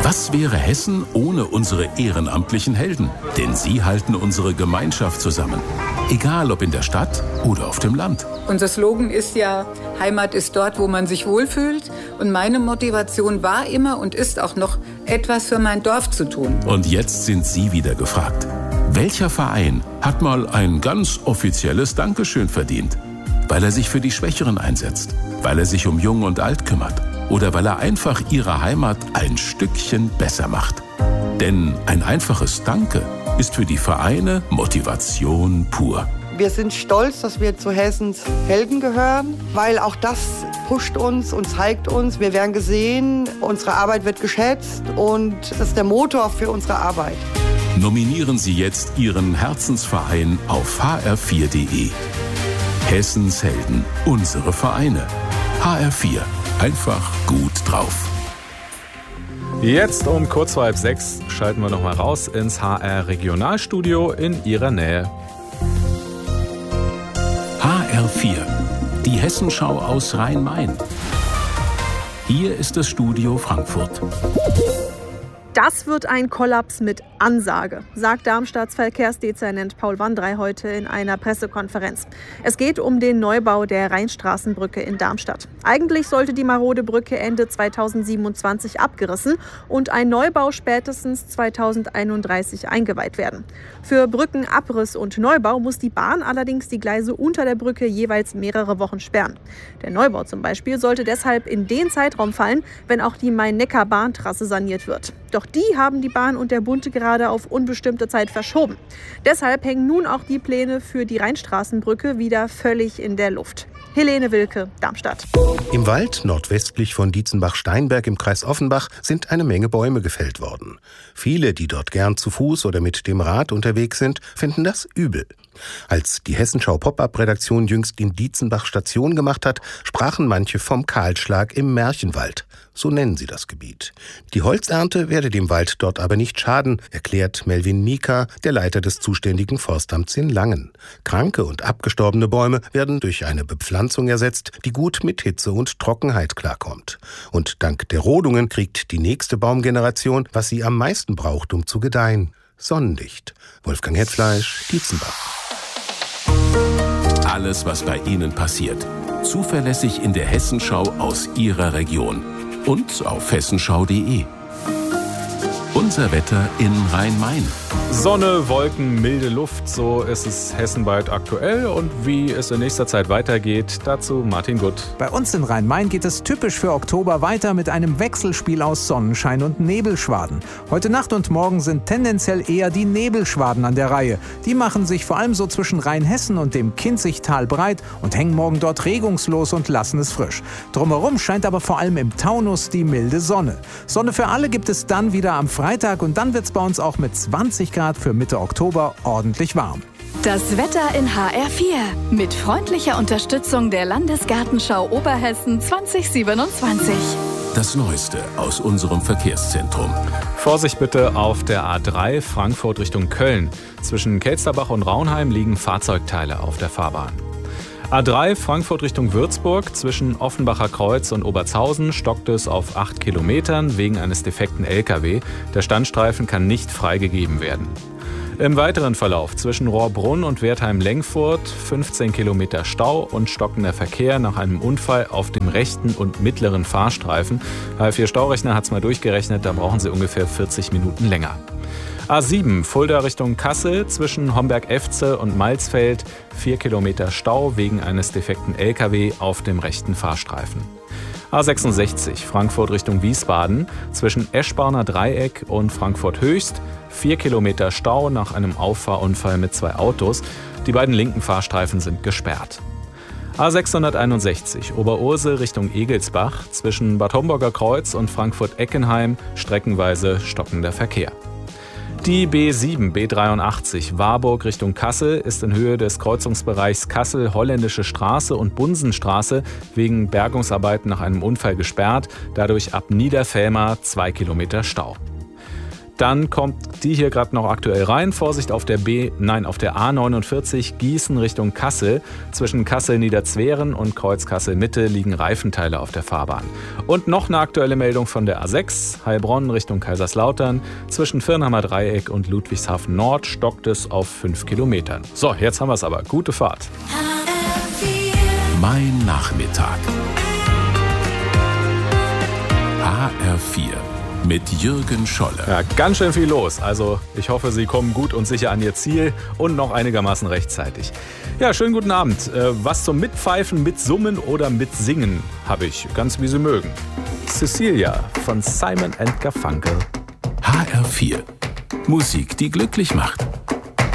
Was wäre Hessen ohne unsere ehrenamtlichen Helden? Denn sie halten unsere Gemeinschaft zusammen. Egal ob in der Stadt oder auf dem Land. Unser Slogan ist ja, Heimat ist dort, wo man sich wohlfühlt. Und meine Motivation war immer und ist auch noch, etwas für mein Dorf zu tun. Und jetzt sind Sie wieder gefragt. Welcher Verein hat mal ein ganz offizielles Dankeschön verdient? Weil er sich für die Schwächeren einsetzt, weil er sich um Jung und Alt kümmert oder weil er einfach ihre Heimat ein Stückchen besser macht. Denn ein einfaches Danke ist für die Vereine Motivation pur. Wir sind stolz, dass wir zu Hessens Helden gehören, weil auch das pusht uns und zeigt uns, wir werden gesehen, unsere Arbeit wird geschätzt und das ist der Motor für unsere Arbeit. Nominieren Sie jetzt Ihren Herzensverein auf hr4.de. Hessens Helden, unsere Vereine. HR4, einfach gut drauf. Jetzt um kurz vor 5:30 schalten wir nochmal raus ins HR Regionalstudio in Ihrer Nähe. HR4, die Hessenschau aus Rhein-Main. Hier ist das Studio Frankfurt. Das wird ein Kollaps mit Ansage, sagt Darmstadts Verkehrsdezernent Paul Wandrey heute in einer Pressekonferenz. Es geht um den Neubau der Rheinstraßenbrücke in Darmstadt. Eigentlich sollte die marode Brücke Ende 2027 abgerissen und ein Neubau spätestens 2031 eingeweiht werden. Für Brückenabriss und Neubau muss die Bahn allerdings die Gleise unter der Brücke jeweils mehrere Wochen sperren. Der Neubau zum Beispiel sollte deshalb in den Zeitraum fallen, wenn auch die Main-Neckar-Bahntrasse saniert wird. Doch die haben die Bahn und der Bund gerade auf unbestimmte Zeit verschoben. Deshalb hängen nun auch die Pläne für die Rheinstraßenbrücke wieder völlig in der Luft. Helene Wilke, Darmstadt. Im Wald nordwestlich von Dietzenbach-Steinberg im Kreis Offenbach sind eine Menge Bäume gefällt worden. Viele, die dort gern zu Fuß oder mit dem Rad unterwegs sind, finden das übel. Als die Hessenschau-Pop-Up-Redaktion jüngst in Dietzenbach Station gemacht hat, sprachen manche vom Kahlschlag im Märchenwald. So nennen sie das Gebiet. Die Holzernte werde dem Wald dort aber nicht schaden, erklärt Melvin Mika, der Leiter des zuständigen Forstamts in Langen. Kranke und abgestorbene Bäume werden durch eine Bepflanzung ersetzt, die gut mit Hitze und Trockenheit klarkommt. Und dank der Rodungen kriegt die nächste Baumgeneration, was sie am meisten braucht, um zu gedeihen: Sonnenlicht. Wolfgang Hetfleisch, Dietzenbach. Alles, was bei Ihnen passiert, zuverlässig in der Hessenschau aus Ihrer Region und auf hessenschau.de. Unser Wetter in Rhein-Main. Sonne, Wolken, milde Luft, so ist es hessenweit aktuell. Und wie es in nächster Zeit weitergeht, dazu Martin Gutt. Bei uns in Rhein-Main geht es typisch für Oktober weiter mit einem Wechselspiel aus Sonnenschein und Nebelschwaden. Heute Nacht und morgen sind tendenziell eher die Nebelschwaden an der Reihe. Die machen sich vor allem so zwischen Rheinhessen und dem Kinzigtal breit und hängen morgen dort regungslos und lassen es frisch. Drumherum scheint aber vor allem im Taunus die milde Sonne. Sonne für alle gibt es dann wieder am Freitag und dann wird es bei uns auch mit 20 Grad für Mitte Oktober ordentlich warm. Das Wetter in HR4 mit freundlicher Unterstützung der Landesgartenschau Oberhessen 2027. Das Neueste aus unserem Verkehrszentrum. Vorsicht bitte auf der A3 Frankfurt Richtung Köln. Zwischen Kelsterbach und Raunheim liegen Fahrzeugteile auf der Fahrbahn. A3 Frankfurt Richtung Würzburg, zwischen Offenbacher Kreuz und Obertshausen stockt es auf 8 Kilometern wegen eines defekten LKW. Der Standstreifen kann nicht freigegeben werden. Im weiteren Verlauf zwischen Rohrbrunn und Wertheim-Lengfurt 15 Kilometer Stau und stockender Verkehr nach einem Unfall auf dem rechten und mittleren Fahrstreifen. HR4 Staurechner hat es mal durchgerechnet, da brauchen Sie ungefähr 40 Minuten länger. A7 Fulda Richtung Kassel, zwischen Homberg-Efze und Malzfeld 4 Kilometer Stau wegen eines defekten LKW auf dem rechten Fahrstreifen. A66 Frankfurt Richtung Wiesbaden, zwischen Eschborner Dreieck und Frankfurt Höchst 4 Kilometer Stau nach einem Auffahrunfall mit 2 Autos. Die beiden linken Fahrstreifen sind gesperrt. A661 Oberursel Richtung Egelsbach, zwischen Bad Homburger Kreuz und Frankfurt-Eckenheim streckenweise stockender Verkehr. Die B7, B83 Warburg Richtung Kassel ist in Höhe des Kreuzungsbereichs Kassel-Holländische Straße und Bunsenstraße wegen Bergungsarbeiten nach einem Unfall gesperrt, dadurch ab Niederfelmer 2 Kilometer Stau. Dann kommt die hier gerade noch aktuell rein. Vorsicht auf der A49 Gießen Richtung Kassel. Zwischen Kassel-Niederzweren und Kreuz Kassel-Mitte liegen Reifenteile auf der Fahrbahn. Und noch eine aktuelle Meldung von der A6 Heilbronn Richtung Kaiserslautern. Zwischen Firnheimer Dreieck und Ludwigshafen Nord stockt es auf 5 Kilometern. So, jetzt haben wir es aber. Gute Fahrt. Mein Nachmittag. HR4 mit Jürgen Scholle. Ja, ganz schön viel los. Also ich hoffe, Sie kommen gut und sicher an Ihr Ziel und noch einigermaßen rechtzeitig. Ja, schönen guten Abend. Was zum Mitpfeifen, Mitsummen oder Mitsingen habe ich, ganz wie Sie mögen. Cecilia von Simon & Garfunkel. HR4. Musik, die glücklich macht.